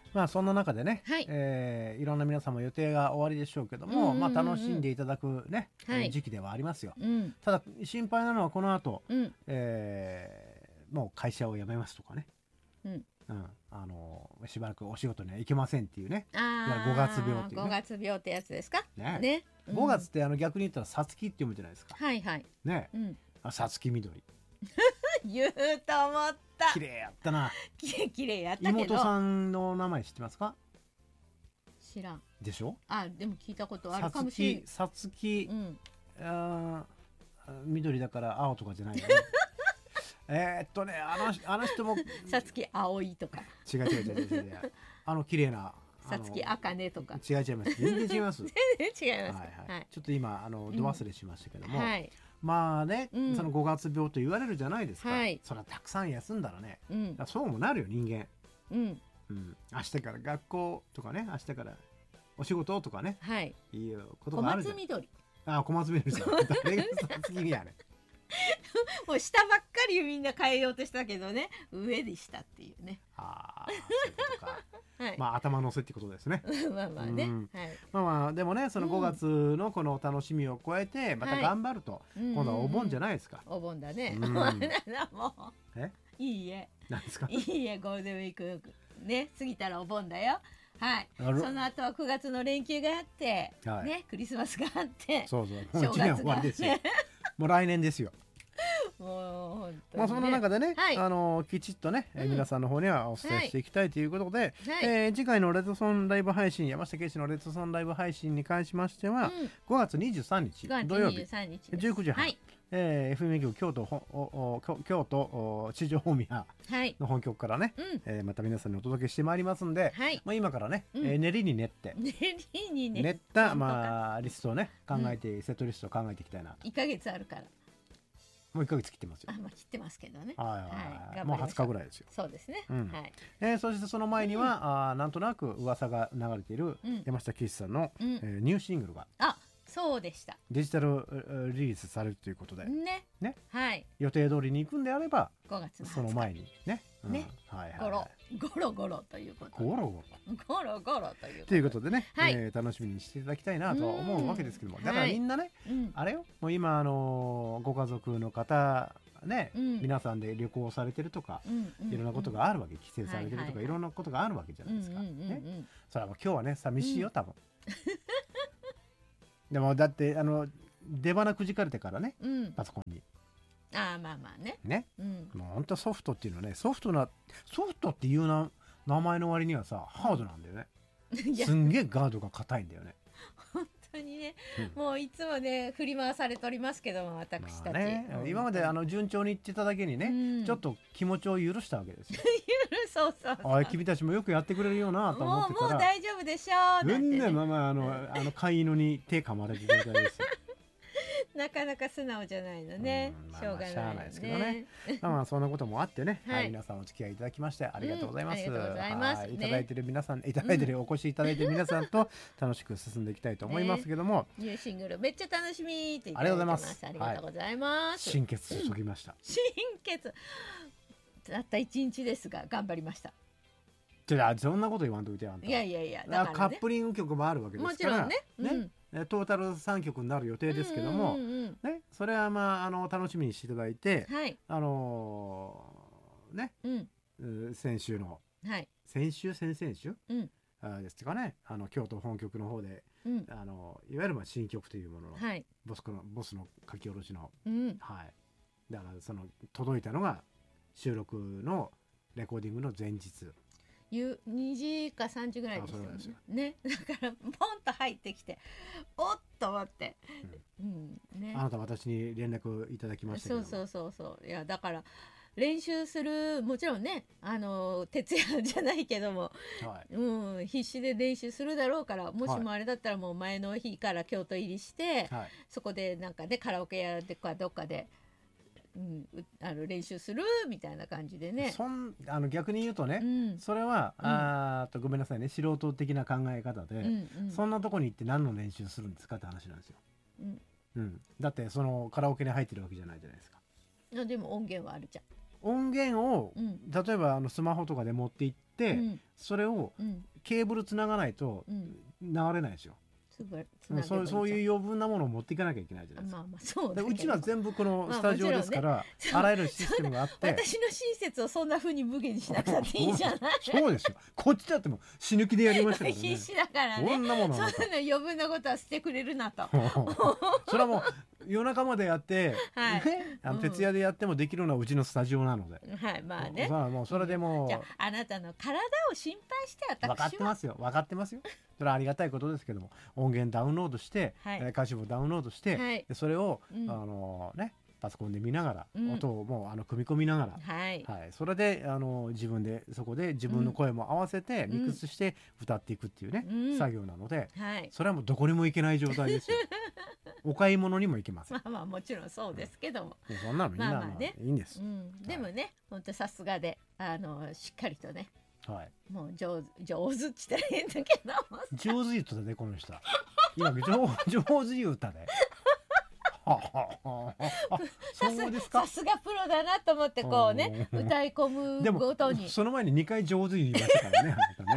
まあそんな中でね、 はいいろんな皆さんも予定が終わりでしょうけども、まあ楽しんでいただくね、 はい時期ではありますよ。 うんただ心配なのはこの後、 うんもう会社を辞めますとかね、 うんしばらくお仕事には行けませんっていうね。 あ 5月病っていうね 5月病ってやつですかねうん 5月って逆に言ったらさつきって読むじゃないですか。 はいはいね、 うんさつき緑。 言うと思った綺麗やったな。 きれいやったけど妹さんの名前知ってますか？ 知らんでしょ？ でも聞いたことあさつるかもしれんき、さつきう、ん緑だから青とかじゃないよね。あの人もさつき葵とか違う。綺麗なさつきあかねとか違います。全然違います。 違いますはいちょっと今ど忘れしましたけども、 はいまあね、 うんその5月病と言われるじゃないですか。 はいそれはたくさん休んだらね、 うんそうもなるよ人間。 うん明日から学校とかね、明日からお仕事とかね、 はいいうこと小があるじゃん。 松緑小松緑さん。誰がさつきみやね。 もう下ばっかりみんな変えようとしたけどね上でしたっていうねそういうことか。 はいまあ頭のせってことですね。 まあまあねうんはいまあでもね、その5月のこの楽しみを超えてまた頑張ると、今度はお盆じゃないですか。 お盆だねうんもうえいいえなんですか？ いいえゴールデンウィークね過ぎたらお盆だよはいあるその後は9月の連休があってはいねクリスマスがあってそうもう正 1年月が終わりですよ。もう来年ですよ。 もう本当にねまあそんな中でね、 はいきちっとね、 うん皆さんの方にはお伝えしていきたいということで、 はい次回のレッドソンライブ配信、山下圭司のレッドソンライブ配信に関しましては、5月23日 5月土曜日 23日です 19時半、 はい FM 局京都地上大宮はいの本局からね、また皆さんにお届けしてまいりますんで、 はいまあ、今からね、 うん練りに練って、 練りにね練った、 本当かまあ、リストをね考えて、セットリストを考えていきたいなと。 1ヶ月あるからもう1ヶ月切ってますよ。 まあ切ってますけどねはい頑もう20 張りましょう日ぐらいですよ。 そうですねうんはいそしてその前には、なんとなく噂が流れているうん山下圭司さんの、 うんニューシングルがそうでしたデジタルリリースされるということで、 ねはい予定通りに行くんであれば 5月の20日その前にね、 ねはいはいゴロはいゴロゴロということゴロゴロゴロゴロというということでね、 はい楽しみにしていただきたいなとは思うわけですけども、 うんだからみんなね、 うんあれよ、もう今ご家族の方ね、 うん皆さんで旅行されてるとか、いろんなことがあるわけ、帰省されてるとか、 はいはいはいいろんなことがあるわけじゃないですか、 うんうんうんうんね。それはもう今日はね寂しいよ多分、でもだって出花くじかれてからね、 うんパソコンにまあまあねね、 うんもう本当ソフトっていうのはね、ソフトっていう名前の割にはさハードなんだよね。 いやすんげえガードが硬いんだよね。 本当にねもういつもね振り回されておりますけども私たちね、今まで順調に言ってただけにね、 うんちょっと気持ちを許したわけですよ。 そうそうあ君たちもよくやってくれるよなと思ってたら、 もう大丈夫でしょうなんて全ね然飼い犬に手噛まれてる状態ですよ。 なかなか素直じゃないのねうんしょうがしゃあないないですけどね。まあそんなこともあってね、 はい皆さんお付き合いいただきましてありがとうございます。 ありがとうございますはいいただいてる皆さん、いただいてるお越しいただいてる皆さんと楽しく進んでいきたいと思いますけども、 ニューシングルめっちゃ楽しみって言ってありがとうございますありがとうございます心血注ぎました。 心血たった1日ですが頑張りましたそんなこと言わんといてあんた。 いやだからねカップリング曲もあるわけですから、 もちろんねトータル3曲になる予定ですけども、ね、それはまあ楽しみにしていただいて、 はいね、先週のはい先々週うんですかね、京都本局の方で、いわゆる新曲というものの、 はいボスの書き下ろしの、はい、だからその届いたのが収録のレコーディングの前日。 2時か3時ぐらいでそうなんですよすねだからポンと入ってきておっと思ってねあなた私に連絡いただきましたけども、 そういやだから練習するもちろんね徹夜じゃないけども、必死で練習するだろうからもしもあれだったらもう前の日から京都入りして、そこでなんかねカラオケ屋でかどっかで、練習するみたいな感じでね逆に言うとね、それは、ごめんなさいね、素人的な考え方で、そんなとこに行って何の練習するんですかって話なんですよ。だってそのカラオケに入ってるわけじゃないじゃないですか。 でも音源はあるじゃん。 音源を、例えばスマホとかで持って行って、それをケーブルつながないと流れないですよ。そういう余分なものを持っていかなきゃいけないじゃないですか。うちは全部このスタジオですから、あらゆるシステムがあって、 私の親切をそんな風に無限にしなくたっていいじゃない。 そうですよ。こっちだっても死ぬ気でやりましたからね。 必死だからね。 そんなものそんな余分なことはしてくれるなと。 それはもう夜中までやって、徹夜でやってもできるのはうちのスタジオなので。 はい、まあね。 もうそれでもう。 じゃあ、あなたの体を心配して私は。 分かってますよ。分かってますよ。それはありがたいことですけども、音源ダウンロードして、歌詞もダウンロードして、それをパソコンで見ながら、音をもう組み込みながら、それで自分でそこで自分の声も合わせてミックスして歌っていくっていうね、作業なので、それはもうどこにも行けない状態ですよ。お買い物にも行けません。 まあもちろんそうですけども、 そんなのみんないいんです。 でもね、本当さすがでしっかりとね。もう上手って言ったら変だけど上手言ったでこの人今上手言ったでそうですか。 さすがプロだなと思ってこうね歌い込むごとに。 その前に2回上手言いましたからね。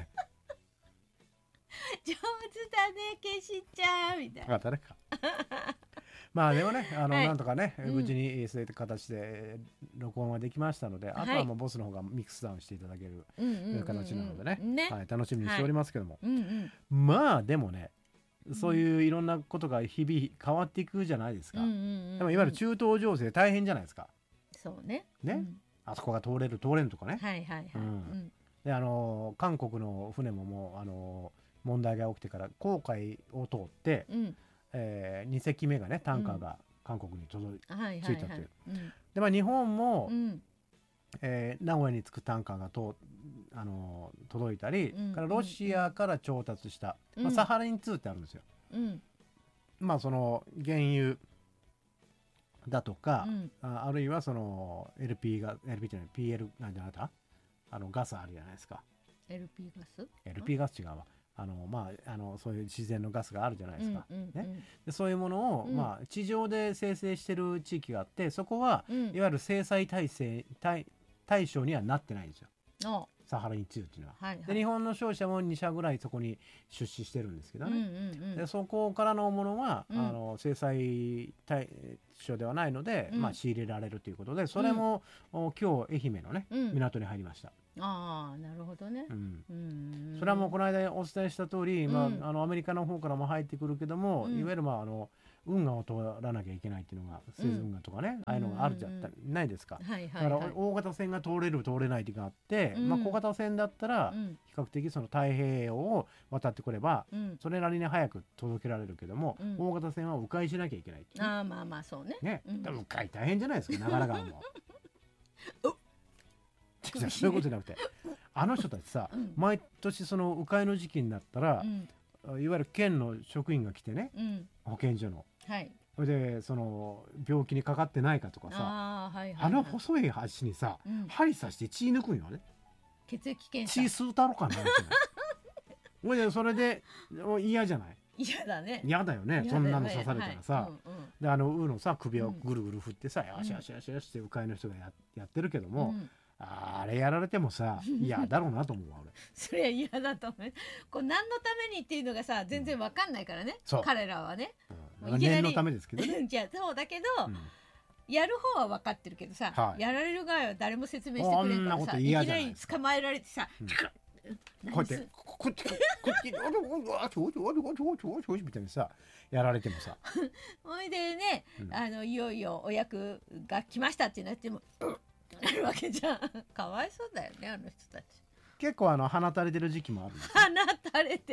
上手だねけしちゃんみたいな。 誰かまあでもねなんとかね無事にそういった形で録音はできましたので、あとはもうボスの方がミックスダウンしていただける形なのでね、楽しみにしておりますけども、まあでもねそういういろんなことが日々変わっていくじゃないですか。でもいわゆる中東情勢大変じゃないですか。 そうね。 あそこが通れるとかね。で韓国の船ももう問題が起きてから航海を通って、2隻目がねタンカーが韓国に着いたという。で日本も名古屋に着くタンカーが届いたり、からロシアから調達したサハリン2ってあるんですよ。まあその原油だとか、あるいはその LP じゃない PL なんじゃなかったガスあるじゃないですか。 LP ガス LP ガス違うわ。そういう自然のガスがあるじゃないですか。でそういうものを、地上で生成してる地域があって、そこは、いわゆる制裁対象にはなってないんですよ。サハリン2っていうのは。で日本の商社も2社ぐらいそこに出資してるんですけどね。でそこからのものは、制裁対象ではないので、仕入れられるということで、それも、今日愛媛のね、港に入りました。 なるほどね。 それはもうこの間お伝えした通り、アメリカの方からも入ってくるけども、いわゆる運河を通らなきゃいけないっていうのがスエズ運河とかね、ああいうのがあるじゃないですか。だから大型船が通れる通れないっていうのがあって、小型船だったら比較的その太平洋を渡ってくればそれなりに早く届けられるけども、大型船は迂回しなきゃいけないっていう。 そうね。 迂回大変じゃないですか、長良川も。そういうことじゃなくて、あの人たちさ、毎年その迂回の時期になったら、いわゆる県の職員が来てね、保健所の。それでその病気にかかってないかとかさ、あの細い足にさ、針刺して血抜くんよね。 血液検査。 血吸うたろかな。それで嫌じゃない。 嫌だね。 嫌だよね。そんなの刺されたらさ、でウーのさ首をぐるぐる振ってさ、よしよしよしよしって迂回の人がやってるけども。あれやられてもさ嫌だろうなと思うわ俺。 それは嫌だと思う。こう何のためにっていうのがさ全然わかんないからね、彼らはね。 念のためですけどね。 じゃあそうだけど、やる方は分かってるけどさ、やられる側は誰も説明してくれるからさ、いきなり捕まえられてさ、 こうやってこっちみたいにさやられてもさ、 ほいでね、いよいよお役が来ましたってなってもなるわけじゃん。かわいそうだよね、あの人たち。 結構放たれてる時期もあるんですよ。 放たれて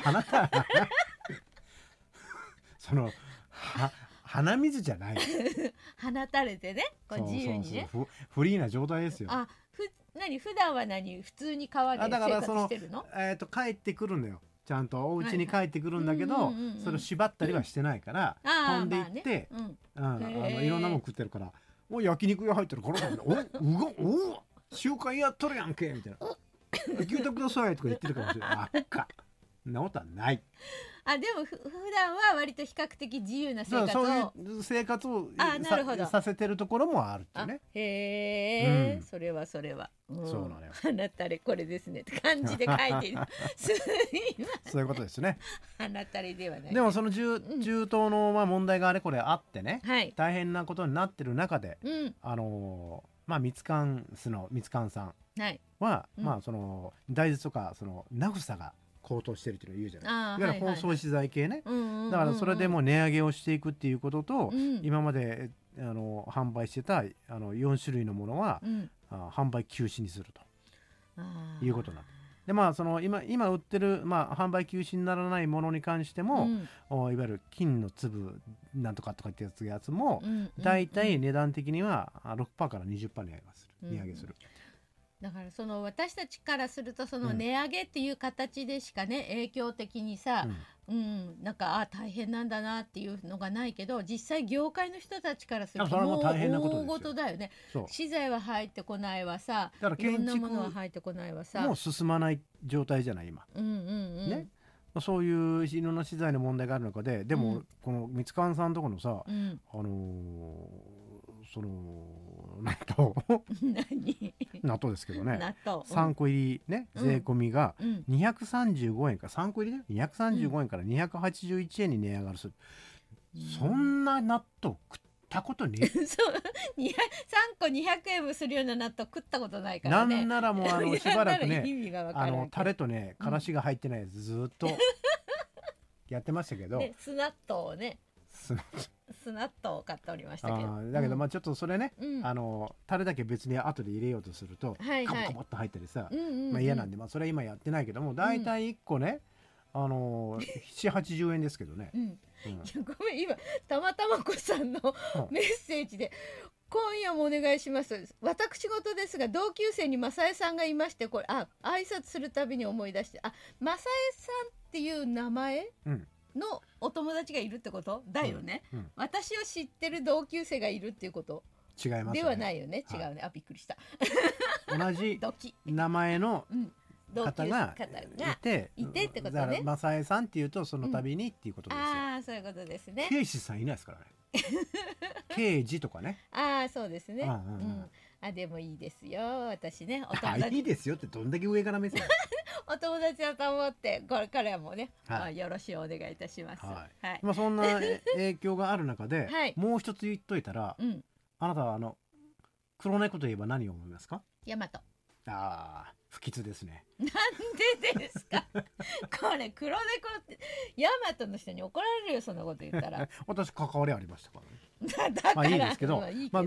その鼻水じゃない。 放たれてね、こう自由にね。 フリーな状態ですよ。 普段は普通に川で生活してるの？ 帰ってくるんだよ。ちゃんとお家に帰ってくるんだけど、それを縛ったりはしてないから、飛んでいっていろんなもん食ってるから。焼肉屋入ってるからお集会やっとるやんけみたいな。牛タくださいとか言ってるかもしれない。そんなことはない。 あ、でも普段は割と比較的自由な生活を、 そういう生活をさせてるところもあるっていうね。 へえ、それは、そうなのよ。花たれこれですねって感じで書いてる。 そういうことですね。 花たれではない。 でもその中東の問題があれこれあってね、大変なことになってる中で、ミツカンスのミツカンさんは、その大豆とかそのナフサが高騰してるっていうのを言うじゃない。いわゆる包装資材系ね。だからそれでも値上げをしていくっていうことと、今まで販売してた4種類のものは、販売休止にするということなんです。でその今売ってる、販売休止にならないものに関しても、いわゆる金の粒なんとかとかってやつも、だいたい値段的には 6% から 20% 値上げする。 だからその私たちからするとその値上げっていう形でしかね、影響的にさ、なんか大変なんだなっていうのがないけど、実際業界の人たちからするともう大事だよね。資材は入ってこないわさ、いろんなものは入ってこないわさ、 もう進まない状態じゃない今。ね。そういういろんな資材の問題がある中で、でもこのミツカンさんとこのさ、その納豆ですけどね、3個入りね、税込みが235円から3個入りで235円から281円に値上がりする。そんな納豆食ったことねえ。 そう、3個200円もするような納豆食ったことないからね。 なんならもうしばらくね、タレとねからしが入ってないやつずっとやってましたけど、 酢納豆をね、酢納豆を買っておりましたけど、 だけどちょっとそれね、タレだけ別に後で入れようとするとカボカボっと入ったりさ、嫌なんで、それは今やってないけども、だいたい1個ね780円ですけどね。 ごめん、今たまたまこさんのメッセージで、今夜もお願いします。私事ですが同級生に正江さんがいまして、これ挨拶するたびに思い出して、正江さんっていう名前のお友達がいるってことだよね。私を知ってる同級生がいるっていうこと違いますね。 ではないよね。違うね。びっくりした。 同じ名前の方がいてってことね。正江さんっていうとその度にっていうことですよ。 そういうことですね。 刑事さんいないですからね。刑事とかね。 そうですね。でもいいですよ。私ね、お友達いいですよってどんだけ上から目線。 お友達だと思ってこれからもね、よろしくお願いいたします。 そんな影響がある中で、もう一つ言っといたら、あなたは黒猫といえば何を思いますか？ ヤマト。 不吉ですね。 なんでですか？これ黒猫ってヤマトの人に怒られるよ、そんなこと言ったら。 私関わりありましたからね。 だからいいですけど、